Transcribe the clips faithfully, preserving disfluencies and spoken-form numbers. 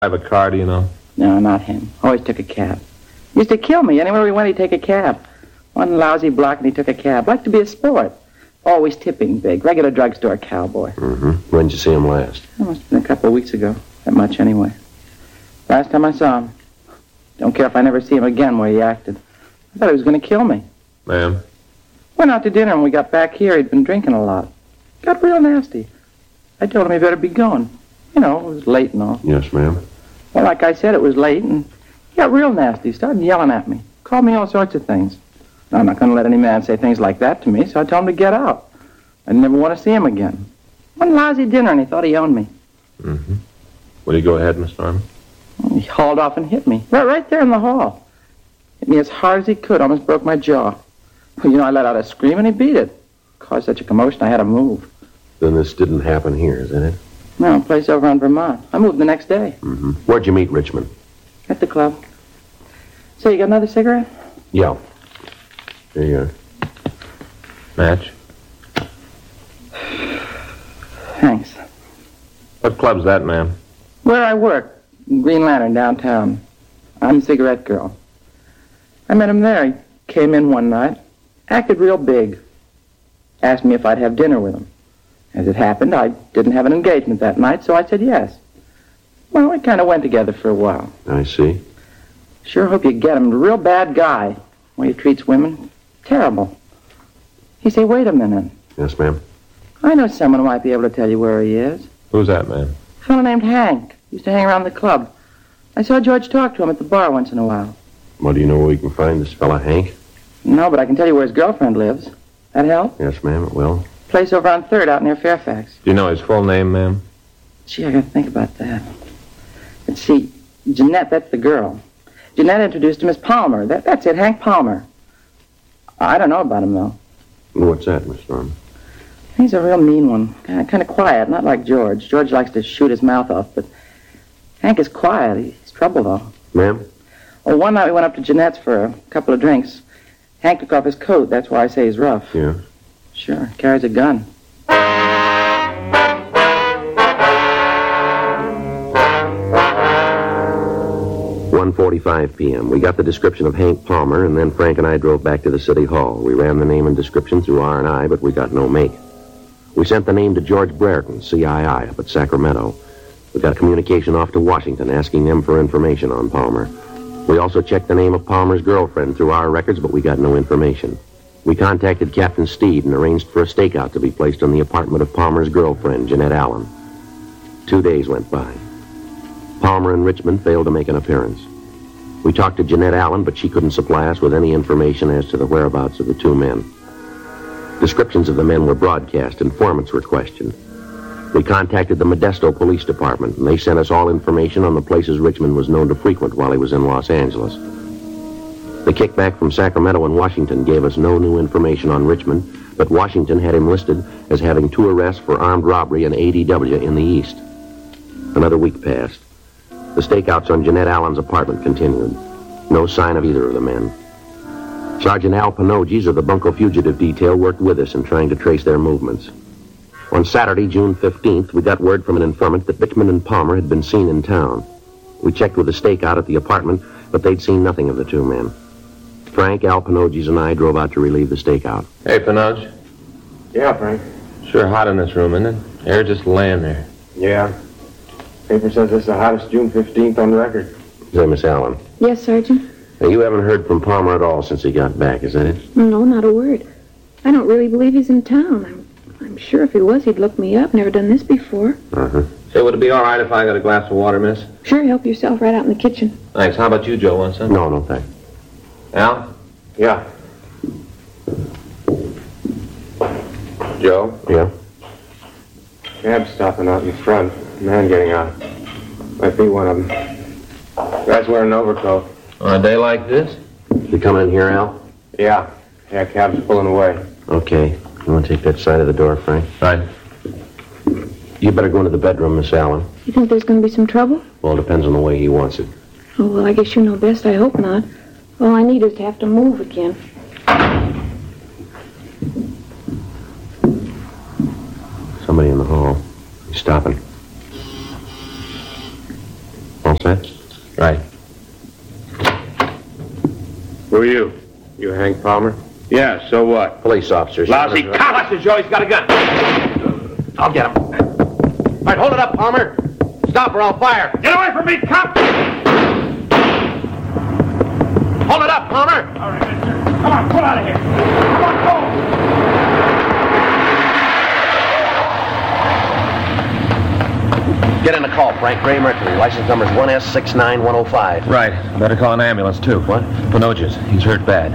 Have a car, do you know? No, not him. Always took a cab. Used to kill me. Anywhere we went, he'd take a cab. One lousy block and he took a cab. Liked to be a sport. Always tipping big. Regular drugstore cowboy. Mm-hmm. When did you see him last? That must have been a couple of weeks ago. That much, anyway. Last time I saw him. Don't care if I never see him again where he acted. I thought he was going to kill me. Ma'am? Went out to dinner and we got back here. He'd been drinking a lot. Got real nasty. I told him he better be going. You know, it was late and all. Yes, ma'am. Well, like I said, it was late, and he got real nasty. Started yelling at me. Called me all sorts of things. Now, I'm not going to let any man say things like that to me, so I told him to get out. I never want to see him again. One lousy dinner, and he thought he owned me. Mm-hmm. Will you go ahead, Mister Army? He hauled off and hit me. Right, right there in the hall. Hit me as hard as he could. Almost broke my jaw. Well, you know, I let out a scream, and he beat it. Caused such a commotion, I had to move. Then this didn't happen here, is it? No, a place over on Vermont. I moved the next day. Mm-hmm. Where'd you meet Richmond? At the club. So, you got another cigarette? Yeah. Here you are. Match? Thanks. What club's that, ma'am? Where I work. Green Lantern, downtown. I'm the cigarette girl. I met him there. He came in one night. Acted real big. Asked me if I'd have dinner with him. As it happened, I didn't have an engagement that night, so I said yes. Well, we kind of went together for a while. I see. Sure hope you get him. A real bad guy. The way he treats women. Terrible. He said, wait a minute. Yes, ma'am. I know someone who might be able to tell you where he is. Who's that, ma'am? A fellow named Hank. Used to hang around the club. I saw George talk to him at the bar once in a while. Well, do you know where we can find this fella, Hank? No, but I can tell you where his girlfriend lives. That help? Yes, ma'am, it will. Place over on third out near Fairfax. Do you know his full name, ma'am? Gee, I gotta think about that. Let's see. Jeanette, that's the girl. Jeanette introduced him as Palmer. That, that's it, Hank Palmer. I don't know about him, though. What's that, Miss Storm? He's a real mean one. Kind of quiet, not like George. George likes to shoot his mouth off, but Hank is quiet. He's trouble, though. Ma'am? Well, one night we went up to Jeanette's for a couple of drinks. Hank took off his coat. That's why I say he's rough. Yeah. Sure, carries a gun. one forty-five p.m. We got the description of Hank Palmer, and then Frank and I drove back to the city hall. We ran the name and description through R and I, but we got no make. We sent the name to George Brereton, C I I, up at Sacramento. We got communication off to Washington, asking them for information on Palmer. We also checked the name of Palmer's girlfriend through our records, but we got no information. We contacted Captain Steed and arranged for a stakeout to be placed on the apartment of Palmer's girlfriend, Jeanette Allen. Two days went by. Palmer and Richmond failed to make an appearance. We talked to Jeanette Allen, but she couldn't supply us with any information as to the whereabouts of the two men. Descriptions of the men were broadcast. Informants were questioned. We contacted the Modesto Police Department, and they sent us all information on the places Richmond was known to frequent while he was in Los Angeles. The kickback from Sacramento and Washington gave us no new information on Richmond, but Washington had him listed as having two arrests for armed robbery and A D W in the East. Another week passed. The stakeouts on Jeanette Allen's apartment continued. No sign of either of the men. Sergeant Al Panoges of the Bunko Fugitive Detail worked with us in trying to trace their movements. On Saturday, June fifteenth, we got word from an informant that Richmond and Palmer had been seen in town. We checked with the stakeout at the apartment, but they'd seen nothing of the two men. Frank, Al Panoges, and I drove out to relieve the stakeout. Hey, Panoj. Yeah, Frank. Sure hot in this room, isn't it? Air just laying there. Yeah. Paper says this is the hottest June fifteenth on record. Say, Miss Allen. Yes, Sergeant? Now, you haven't heard from Palmer at all since he got back, is that it? No, not a word. I don't really believe he's in town. I'm, I'm sure if he was, he'd look me up. Never done this before. Uh-huh. Say, would it be all right if I got a glass of water, miss? Sure, help yourself right out in the kitchen. Thanks. How about you, Joe? Want some? No, no, thanks. Al? Yeah. Joe? Yeah? Cab's stopping out in front. Man getting out. Might be one of them. Guy's wearing an overcoat. On a day like this? You coming in here, Al? Yeah. Yeah, cab's pulling away. Okay. You want to take that side of the door, Frank? Right. You better go into the bedroom, Miss Allen. You think there's going to be some trouble? Well, it depends on the way he wants it. Oh, well, I guess you know best. I hope not. All I need is to have to move again. Somebody in the hall. He's stopping. All set? Right. Who are you? You Hank Palmer? Yeah, so what? Police officers. Lousy cop! Watch this, Joe. He's got a gun. I'll get him. All right, hold it up, Palmer. Stop or I'll fire. Get away from me, cop! Hold it up, Palmer. All right, mister. Come on, pull out of here. Come on, go. Get in the call, Frank. Gray Mercury. License number's one S six nine one oh five. Right. Better call an ambulance, too. What? Pinoges. He's hurt bad.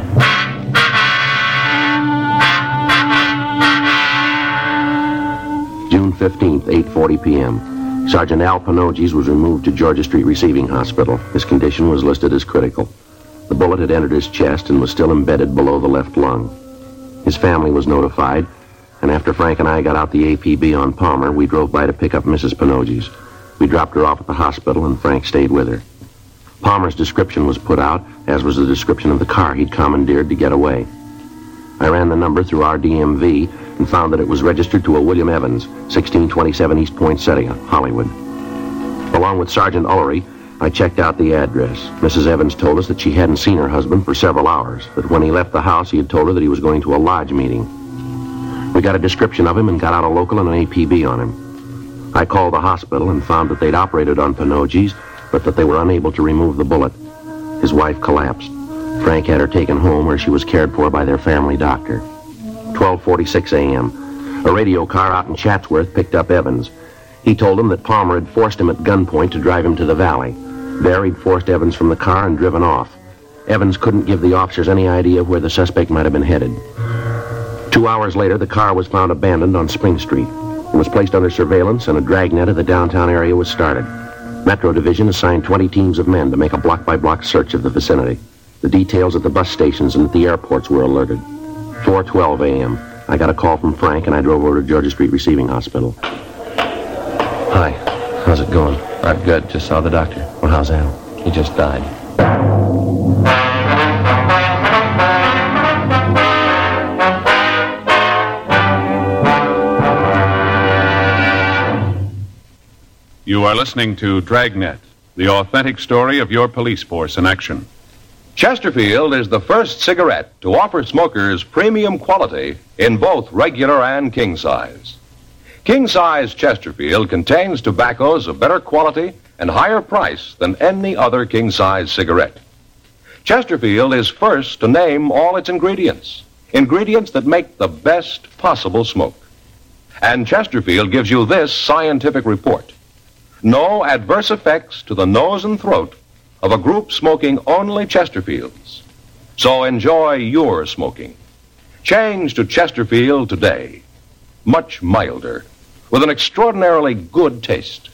June fifteenth, eight forty p.m. Sergeant Al Pinoges was removed to Georgia Street Receiving Hospital. His condition was listed as critical. The bullet had entered his chest and was still embedded below the left lung. His family was notified, and after Frank and I got out the A P B on Palmer, we drove by to pick up Missus Pinoges. We dropped her off at the hospital, and Frank stayed with her. Palmer's description was put out, as was the description of the car he'd commandeered to get away. I ran the number through our D M V and found that it was registered to a William Evans, sixteen twenty-seven East Poinsettia, Hollywood. Along with Sergeant Ullery, I checked out the address. Missus Evans told us that she hadn't seen her husband for several hours, that when he left the house, he had told her that he was going to a lodge meeting. We got a description of him and got out a local and an A P B on him. I called the hospital and found that they'd operated on Pinoges, but that they were unable to remove the bullet. His wife collapsed. Frank had her taken home where she was cared for by their family doctor. twelve forty-six a.m. A radio car out in Chatsworth picked up Evans. He told him that Palmer had forced him at gunpoint to drive him to the valley. There he'd forced Evans from the car and driven off. Evans couldn't give the officers any idea of where the suspect might have been headed. Two hours later, the car was found abandoned on Spring Street. It was placed under surveillance, and a dragnet of the downtown area was started. Metro Division assigned twenty teams of men to make a block-by-block search of the vicinity. The details at the bus stations and at the airports were alerted. four twelve a.m. I got a call from Frank, and I drove over to Georgia Street Receiving Hospital. Hi. How's it going? Not good. Just saw the doctor. Well, how's Al? He just died. You are listening to Dragnet, the authentic story of your police force in action. Chesterfield is the first cigarette to offer smokers premium quality in both regular and king size. King size Chesterfield contains tobaccos of better quality and higher price than any other king size cigarette. Chesterfield is first to name all its ingredients, ingredients that make the best possible smoke. And Chesterfield gives you this scientific report. No adverse effects to the nose and throat of a group smoking only Chesterfields. So enjoy your smoking. Change to Chesterfield today. Much milder, with an extraordinarily good taste.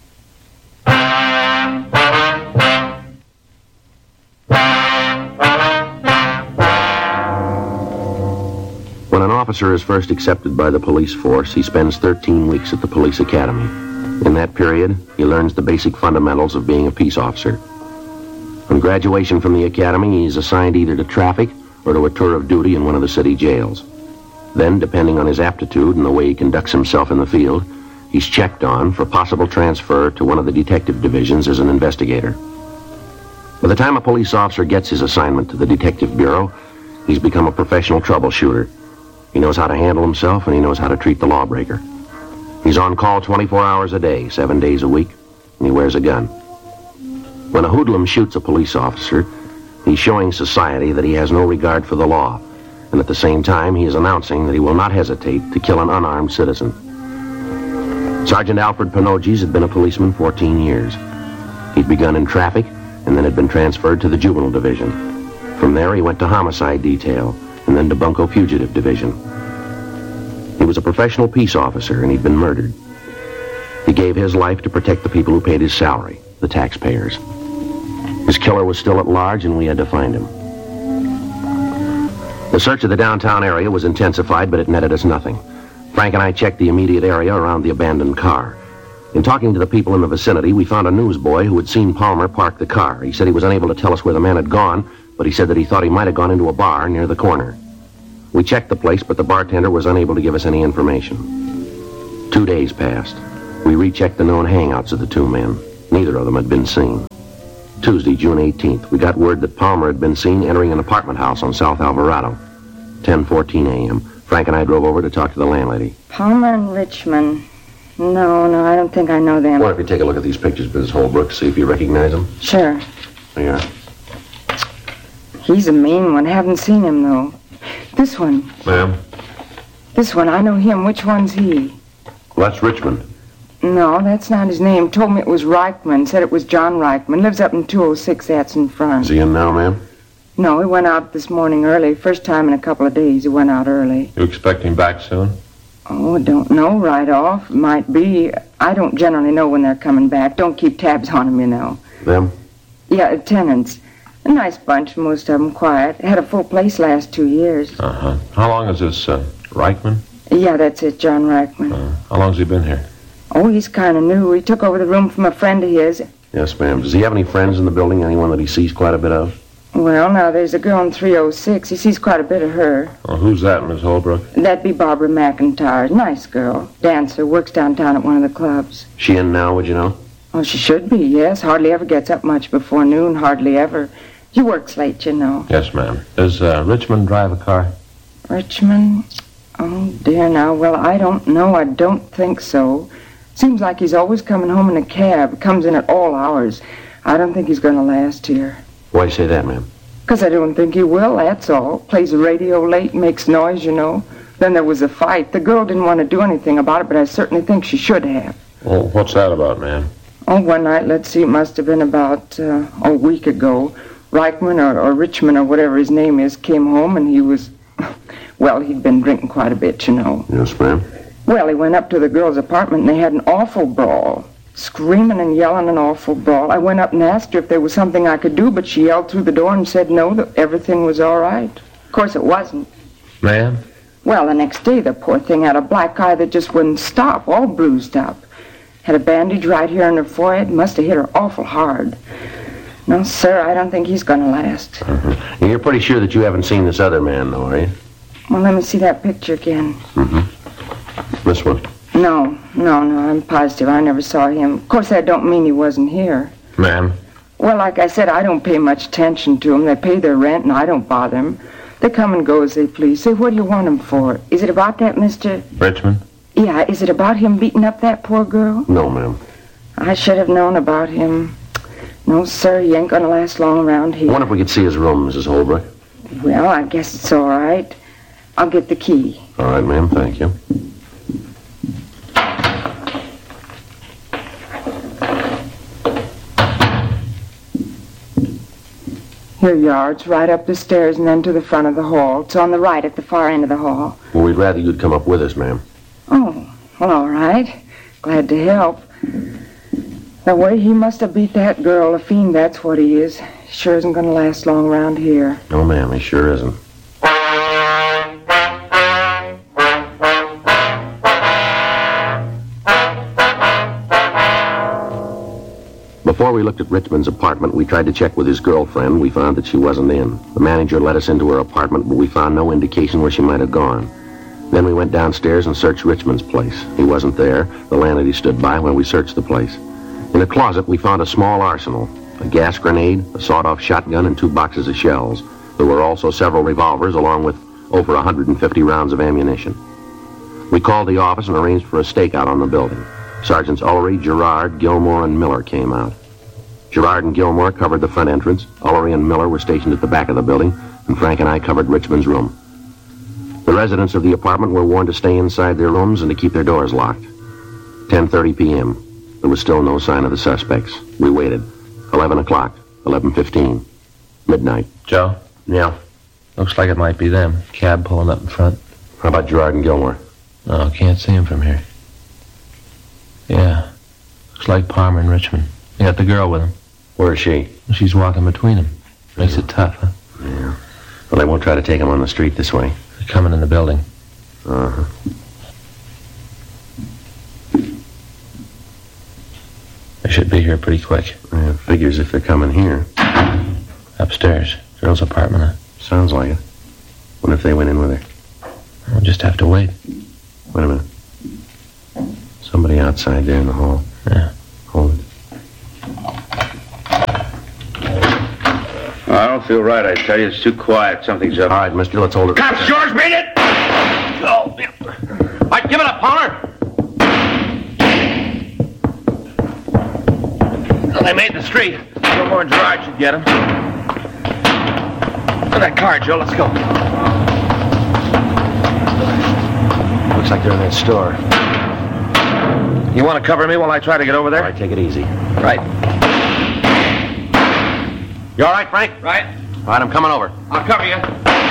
When an officer is first accepted by the police force, he spends thirteen weeks at the police academy. In that period, he learns the basic fundamentals of being a peace officer. On graduation from the academy, he is assigned either to traffic or to a tour of duty in one of the city jails. Then, depending on his aptitude and the way he conducts himself in the field, he's checked on for possible transfer to one of the detective divisions as an investigator. By the time a police officer gets his assignment to the detective bureau, he's become a professional troubleshooter. He knows how to handle himself, and he knows how to treat the lawbreaker. He's on call twenty-four hours a day, seven days a week, and he wears a gun. When a hoodlum shoots a police officer, he's showing society that he has no regard for the law, and at the same time, he is announcing that he will not hesitate to kill an unarmed citizen. Sergeant Alfred Pinoges had been a policeman fourteen years. He'd begun in traffic, and then had been transferred to the juvenile division. From there, he went to homicide detail, and then to Bunko Fugitive Division. He was a professional peace officer, and he'd been murdered. He gave his life to protect the people who paid his salary, the taxpayers. His killer was still at large, and we had to find him. The search of the downtown area was intensified, but it netted us nothing. Frank and I checked the immediate area around the abandoned car. In talking to the people in the vicinity, we found a newsboy who had seen Palmer park the car. He said he was unable to tell us where the man had gone, but he said that he thought he might have gone into a bar near the corner. We checked the place, but the bartender was unable to give us any information. Two days passed. We rechecked the known hangouts of the two men. Neither of them had been seen. Tuesday, June eighteenth, we got word that Palmer had been seen entering an apartment house on South Alvarado. ten fourteen a.m. Frank and I drove over to talk to the landlady. Palmer and Richmond. No, no, I don't think I know them. Why don't you take a look at these pictures, Missus Holbrook, see if you recognize them? Sure. There you are. He's a mean one. Haven't seen him, though. This one. Ma'am? This one. I know him. Which one's he? Well, that's Richmond. No, that's not his name. Told me it was Reichman. Said it was John Reichman. Lives up in two oh six. That's in front. Is he in now, ma'am? No, he went out this morning early. First time in a couple of days he went out early. You expect him back soon? Oh, I don't know right off. Might be. I don't generally know when they're coming back. Don't keep tabs on them, you know. Them? Yeah, tenants. A nice bunch, most of them quiet. Had a full place last two years. Uh-huh. How long is this, uh, Reichman? Yeah, that's it, John Reichman. Uh, how long's he been here? Oh, he's kind of new. He took over the room from a friend of his. Yes, ma'am. Does he have any friends in the building? Anyone that he sees quite a bit of? Well, now, there's a girl in three oh six. He sees quite a bit of her. Oh, who's that, Miss Holbrook? That'd be Barbara McIntyre. Nice girl. Dancer. Works downtown at one of the clubs. She in now, would you know? Oh, she should be, yes. Hardly ever gets up much before noon. Hardly ever. She works late, you know. Yes, ma'am. Does uh, Richmond drive a car? Richmond? Oh, dear, now. Well, I don't know. I don't think so. Seems like he's always coming home in a cab. Comes in at all hours. I don't think he's going to last here. Why you say that, ma'am? Because I don't think he will, that's all. Plays the radio late, makes noise, you know. Then there was a fight. The girl didn't want to do anything about it, but I certainly think she should have. Well, what's that about, ma'am? Oh, one night, let's see, it must have been about uh, a week ago. Reichman or, or Richmond or whatever his name is came home and he was, well, he'd been drinking quite a bit, you know. Yes, ma'am. Well, he went up to the girl's apartment and they had an awful brawl. Screaming and yelling an awful brawl. I went up and asked her if there was something I could do, but she yelled through the door and said no, that everything was all right. Of course it wasn't. Ma'am? Well, the next day the poor thing had a black eye that just wouldn't stop, all bruised up. Had a bandage right here on her forehead. Must have hit her awful hard. No, sir, I don't think he's going to last. Uh-huh. And you're pretty sure that you haven't seen this other man, though, are you? Well, let me see that picture again. Mm-hmm. This one? No, no, no, I'm positive I never saw him. Of course, that don't mean he wasn't here. Ma'am? Well, like I said, I don't pay much attention to them. They pay their rent, and I don't bother them. They come and go as they please. Say, what do you want them for? Is it about that, Mister Richmond? Yeah, is it about him beating up that poor girl? No, ma'am. I should have known about him. No, sir, he ain't going to last long around here. I wonder if we could see his room, Missus Holbrook. Well, I guess it's all right. I'll get the key. All right, ma'am, thank you. Here you are. It's right up the stairs and then to the front of the hall. It's on the right at the far end of the hall. Well, we'd rather you'd come up with us, ma'am. Oh, well, all right. Glad to help. The way he must have beat that girl, a fiend, that's what he is. Sure isn't going to last long around here. No, ma'am, he sure isn't. Before we looked at Richmond's apartment, we tried to check with his girlfriend. We found that she wasn't in. The manager let us into her apartment, but we found no indication where she might have gone. Then we went downstairs and searched Richmond's place. He wasn't there. The landlady stood by when we searched the place. In a closet, we found a small arsenal, a gas grenade, a sawed-off shotgun, and two boxes of shells. There were also several revolvers, along with over one hundred fifty rounds of ammunition. We called the office and arranged for a stakeout on the building. Sergeants Ullery, Gerard, Gilmore, and Miller came out. Gerard and Gilmore covered the front entrance. Ullery and Miller were stationed at the back of the building, and Frank and I covered Richmond's room. The residents of the apartment were warned to stay inside their rooms and to keep their doors locked. ten thirty p.m. There was still no sign of the suspects. We waited. eleven o'clock, eleven fifteen, midnight. Joe? Yeah? Looks like it might be them. Cab pulling up in front. How about Gerard and Gilmore? Oh, can't see him from here. Yeah. Looks like Palmer and Richmond. They got the girl with him. Where is she? She's walking between them. Makes it tough, huh? Yeah. Well, they won't try to take him on the street this way. They're coming in the building. Uh-huh. They should be here pretty quick. Yeah, figures if they're coming here. Upstairs. Girl's apartment, huh? Sounds like it. Wonder if they went in with her. We'll just have to wait. Wait a minute. Somebody outside there in the hall. Yeah. Hold it. I don't feel right, I tell you. It's too quiet. Something's up. All right, mister, let's hold it. Cops, George, beat it! Oh, yeah. All right, give it up, Palmer. Well, they made the street. Gilmore and Gerard should get him. In that car, Joe. Let's go. Looks like they're in that store. You want to cover me while I try to get over there? All right, take it easy. Right. You all right, Frank? Right. All right, I'm coming over. I'll cover you.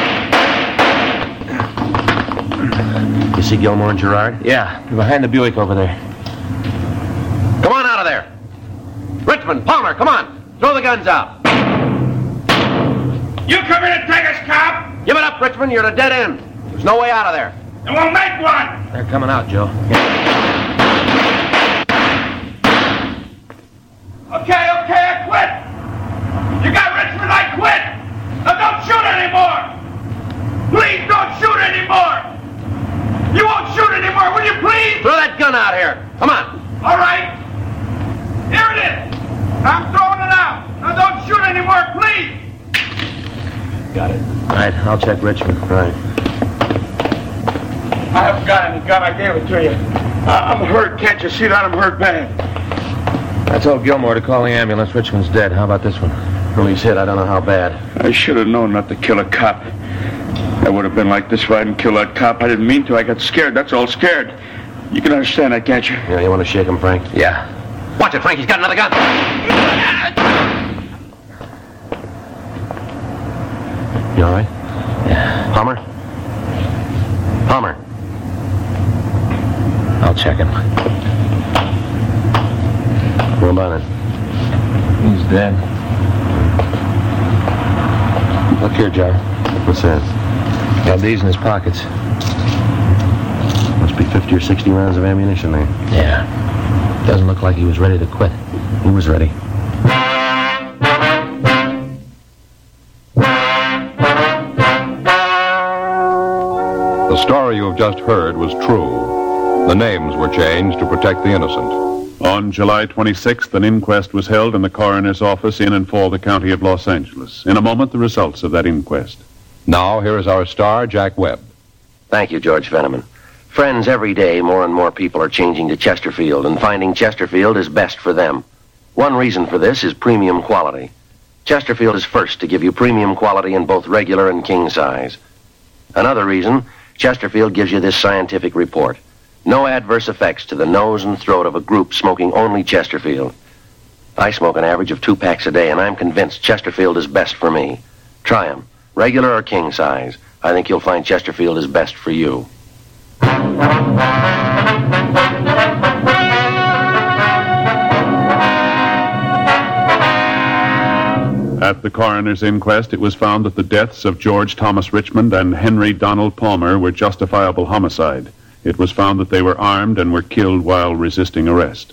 You see Gilmore and Gerard? Yeah, they're behind the Buick over there. Come on out of there. Richmond, Palmer, come on. Throw the guns out. You come in and take us, cop. Give it up, Richmond. You're at a dead end. There's no way out of there. And we'll make one. They're coming out, Joe. Okay, okay, I quit. You got Richmond, I quit. Now don't shoot anymore. Please don't shoot anymore. You won't shoot anymore, will you please? Throw that gun out here. Come on. All right. Here it is. I'm throwing it out. Now don't shoot anymore, please. Got it. All right, I'll check Richmond. All right. I haven't got any gun. I gave it to you. I- I'm hurt. Can't you see that? I'm hurt bad. I told Gilmore to call the ambulance. Richmond's dead. How about this one? Well, he's hit. I don't know how bad. I should have known not to kill a cop. I would have been like this if I didn't kill that cop. I didn't mean to. I got scared. That's all, scared. You can understand that, can't you? Yeah, you want to shake him, Frank? Yeah. Watch it, Frank. He's got another gun. You all right? Yeah. Palmer? Palmer. I'll check him. What about it? He's dead. Look here, John. What's that? Got these in his pockets. Must be fifty or sixty rounds of ammunition there. Yeah. Doesn't look like he was ready to quit. He was ready. The story you have just heard was true. The names were changed to protect the innocent. On July twenty-sixth, an inquest was held in the coroner's office in and for the county of Los Angeles. In a moment, the results of that inquest. Now, here is our star, Jack Webb. Thank you, George Fenneman. Friends, every day more and more people are changing to Chesterfield and finding Chesterfield is best for them. One reason for this is premium quality. Chesterfield is first to give you premium quality in both regular and king size. Another reason, Chesterfield gives you this scientific report. No adverse effects to the nose and throat of a group smoking only Chesterfield. I smoke an average of two packs a day, and I'm convinced Chesterfield is best for me. Try 'em, regular or king size. I think you'll find Chesterfield is best for you. At the coroner's inquest, it was found that the deaths of George Thomas Richmond and Henry Donald Palmer were justifiable homicide. It was found that they were armed and were killed while resisting arrest.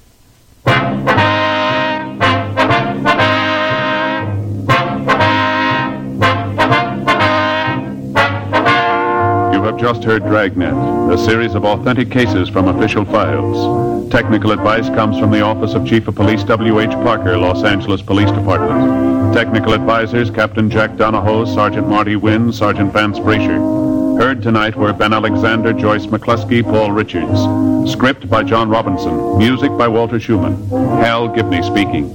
You have just heard Dragnet, a series of authentic cases from official files. Technical advice comes from the Office of Chief of Police W H Parker, Los Angeles Police Department. Technical advisors Captain Jack Donahoe, Sergeant Marty Wynn, Sergeant Vance Brasher. Heard tonight were Ben Alexander, Joyce McCluskey, Paul Richards. Script by John Robinson. Music by Walter Schumann. Hal Gibney speaking.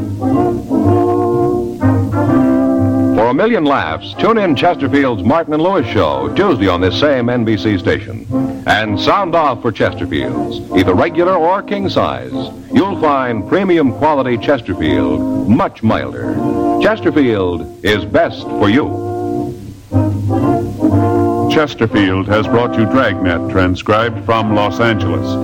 For a million laughs, tune in Chesterfield's Martin and Lewis Show, Tuesday on this same N B C station. And sound off for Chesterfields, either regular or king size. You'll find premium quality Chesterfield, much milder. Chesterfield is best for you. Chesterfield has brought you Dragnet, transcribed from Los Angeles.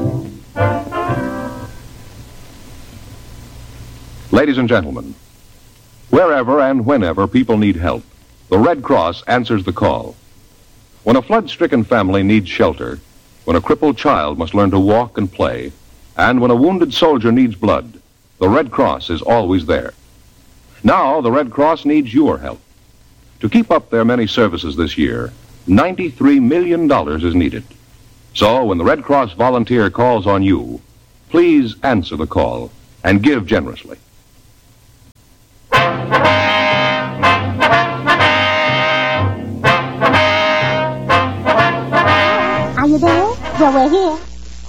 Ladies and gentlemen, wherever and whenever people need help, the Red Cross answers the call. When a flood-stricken family needs shelter, when a crippled child must learn to walk and play, and when a wounded soldier needs blood, the Red Cross is always there. Now, the Red Cross needs your help. To keep up their many services this year, ninety-three million dollars is needed. So, when the Red Cross volunteer calls on you, please answer the call and give generously. Well, we're here.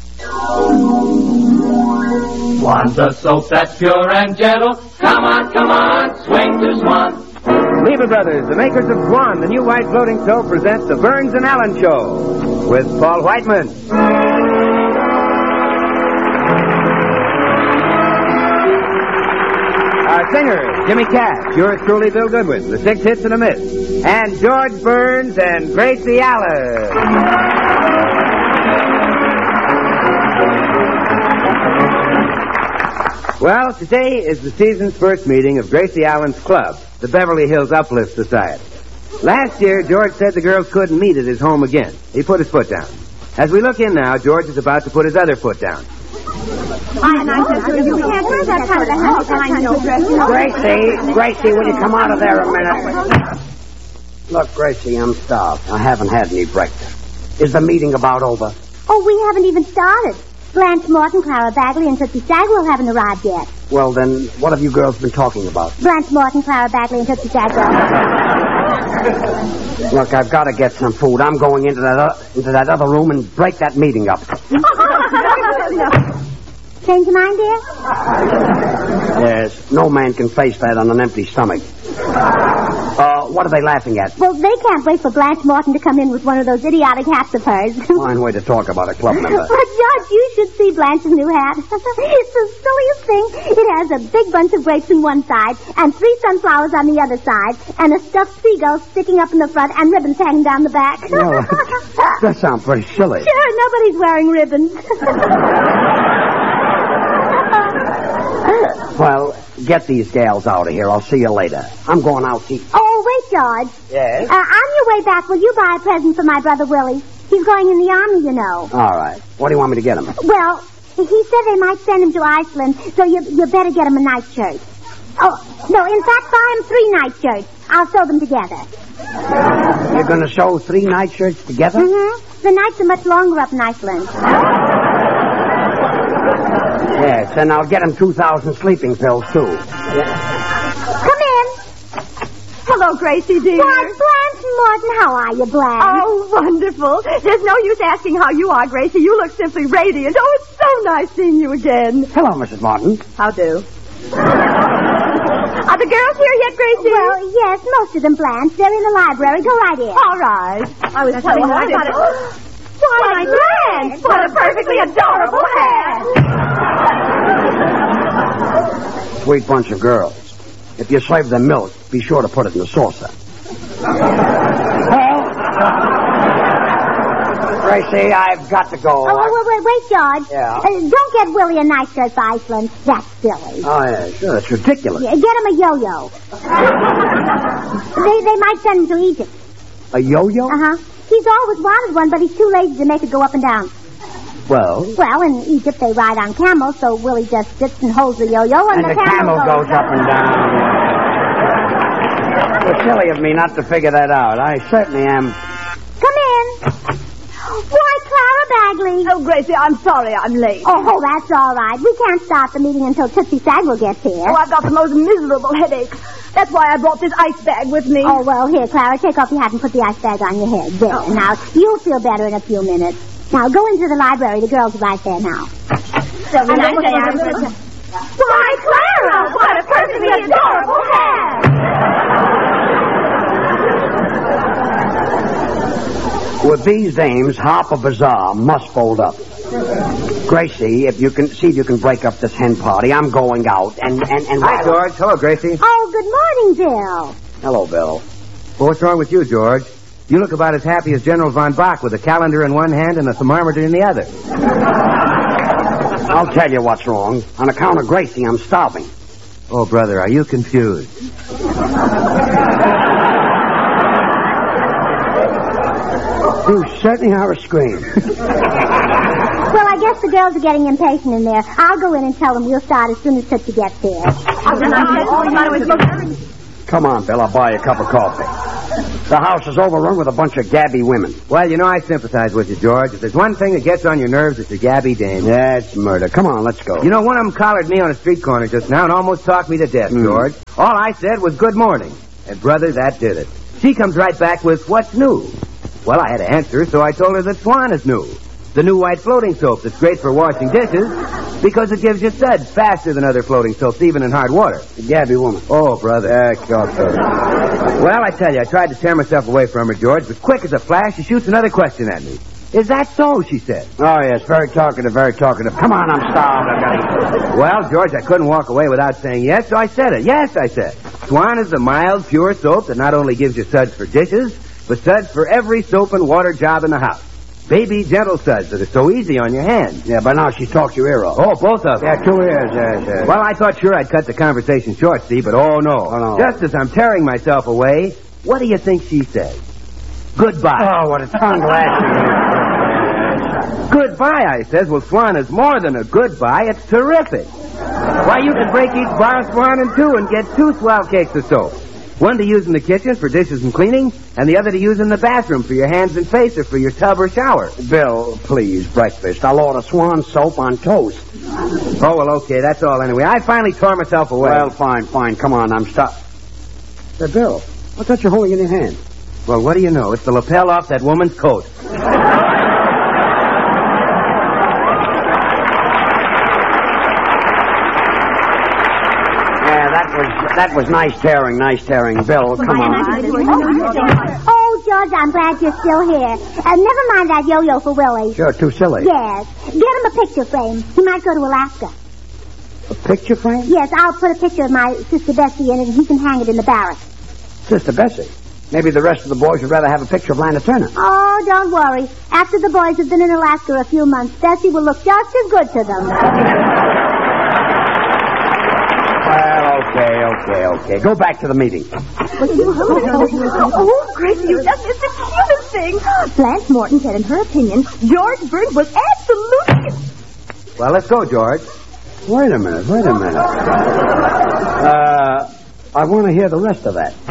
Want a soap that's pure and gentle? Come on, come on, swing to Swan. Lever Brothers, the makers of Swan, the new white floating soap, present the Burns and Allen Show with Paul Whiteman. Our singer, Jimmy Cash, yours truly, Bill Goodwin, the six hits and a miss, and George Burns and Gracie Allen. Well, today is the season's first meeting of Gracie Allen's club, the Beverly Hills Uplift Society. Last year, George said the girls couldn't meet at his home again. He put his foot down. As we look in now, George is about to put his other foot down. Gracie, Gracie, will you come out of there a minute? Look, Gracie, I'm starved. I haven't had any breakfast. Is the meeting about over? Oh, we haven't even started. Blanche Morton, Clara Bagley, and Tootsie Sagwell haven't arrived yet. Well, then, what have you girls been talking about? Blanche Morton, Clara Bagley, and Tootsie Sagwell. Look, I've got to get some food. I'm going into that uh, into that other room and break that meeting up. Change your mind, dear? Yes, no man can face that on an empty stomach. Uh, what are they laughing at? Well, they can't wait for Blanche Morton to come in with one of those idiotic hats of hers. Fine way to talk about a club member. But, George, you should see Blanche's new hat. It's the silliest thing. It has a big bunch of grapes on one side, and three sunflowers on the other side, and a stuffed seagull sticking up in the front, and ribbons hanging down the back. Well, that sounds pretty silly. Sure, nobody's wearing ribbons. Well, get these gals out of here. I'll see you later. I'm going out to eat. Oh, wait, George. Yes? Uh, on your way back, will you buy a present for my brother Willie? He's going in the army, you know. All right. What do you want me to get him? Well, he said they might send him to Iceland, so you, you better get him a nightshirt. Oh, no, in fact, buy him three nightshirts. I'll sew them together. You're going to sew three nightshirts together? Mm-hmm. The nights are much longer up in Iceland. Yes, and I'll get him two thousand sleeping pills, too. Come in. Hello, Gracie, dear. Why, Blanche Morton, how are you, Blanche? Oh, wonderful. There's no use asking how you are, Gracie. You look simply radiant. Oh, it's so nice seeing you again. Hello, Missus Martin. How do? Are the girls here yet, Gracie? Well, yes, most of them, Blanche. They're in the library. Go right in. All right. I was That's telling her I thought it... Why, Blanche, what a perfectly adorable hat. Sweet bunch of girls. If you serve them milk, be sure to put it in the saucer. Well, Gracie, I've got to go. Oh, wait, wait, wait, George. Yeah? Uh, don't get Willie a night shirt for Iceland. That's silly. Oh, yeah, sure. It's ridiculous. Yeah, get him a yo-yo. they, they might send him to Egypt. A yo-yo? Uh-huh. He's always wanted one, but he's too lazy to make it go up and down. Well? Well, in Egypt they ride on camels, so Willie just sits and holds the yo-yo, and, and the, the camel, camel goes, goes up and down. It's silly of me not to figure that out. I certainly am. Come in. Why, Clara Bagley. Oh, Gracie, I'm sorry I'm late. Oh, that's all right. We can't start the meeting until Tootsie Sagwell gets here. Oh, I've got the most miserable headache. That's why I brought this ice bag with me. Oh, well, here, Clara, take off your hat and put the ice bag on your head. There. Oh. Now, you'll feel better in a few minutes. Now, go into the library. The girls are right there now. So nice to Why, Clara, what a perfectly adorable hat! With these dames, Harper Bazaar must fold up. Gracie, if you can see if you can break up this hen party, I'm going out and and and. Hi, George. Hello, Gracie. Oh, good morning, Bill. Hello, Bill. Well, what's wrong with you, George? You look about as happy as General von Bach with a calendar in one hand and a thermometer in the other. I'll tell you what's wrong. On account of Gracie, I'm starving. Oh, brother, are you confused? You certainly are a scream. Well, I guess the girls are getting impatient in there. I'll go in and tell them we'll start as soon as Tootsie gets there. Come on, Bill. I'll buy you a cup of coffee. The house is overrun with a bunch of gabby women. Well, you know, I sympathize with you, George. If there's one thing that gets on your nerves, it's the gabby dame. Yeah, it's murder. Come on, let's go. You know, one of them collared me on a street corner just now and almost talked me to death, mm. George. All I said was good morning. And, brother, that did it. She comes right back with, what's new? Well, I had to answer, so I told her that Swan is new. The new white floating soap that's great for washing dishes because it gives you suds faster than other floating soaps, even in hard water. The Gabby woman. Oh, brother. Uh, Well, I tell you, I tried to tear myself away from her, George, but quick as a flash, she shoots another question at me. Is that so, she said. Oh, yes, very talkative, very talkative. Come on, I'm starved. I've got to eat. Well, George, I couldn't walk away without saying yes, so I said it. Yes, I said. Swan is the mild, pure soap that not only gives you suds for dishes, but suds for every soap and water job in the house. Baby, gentle suds that are so easy on your hands. Yeah, but now she's talked your ear off. Oh, both of them. Yeah, two ears, yes, yes. Well, I thought sure I'd cut the conversation short, Steve, but oh, no. Oh, no. Just as I'm tearing myself away, what do you think she says? Goodbye. Oh, what a tongue lashing. Goodbye, I says. Well, Swan is more than a goodbye. It's terrific. Why, you can break each bar Swan in two and get two swell cakes of soap. One to use in the kitchen for dishes and cleaning, and the other to use in the bathroom for your hands and face or for your tub or shower. Bill, please, breakfast. I'll order Swan soap on toast. Oh, well, okay, that's all anyway. I finally tore myself away. Well, fine, fine. Come on, I'm stuck. Hey, Bill, what's that you're holding in your hand? Well, what do you know? It's the lapel off that woman's coat. That was nice tearing, nice tearing. Bill, come on. Oh, George, I'm glad you're still here. Uh, never mind that yo-yo for Willie. Sure, too silly. Yes. Get him a picture frame. He might go to Alaska. A picture frame? Yes, I'll put a picture of my sister Bessie in it, and he can hang it in the barracks. Sister Bessie? Maybe the rest of the boys would rather have a picture of Lana Turner. Oh, don't worry. After the boys have been in Alaska a few months, Bessie will look just as good to them. Well, okay, okay, okay. Go back to the meeting. Oh, Gracie, you just missed the cutest thing. Blanche Morton said in her opinion, George Bird was absolutely... Well, let's go, George. Wait a minute, wait a minute. Uh, I want to hear the rest of that.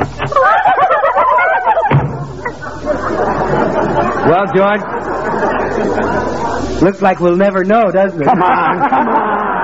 Well, George, looks like we'll never know, doesn't it? Come on, come on.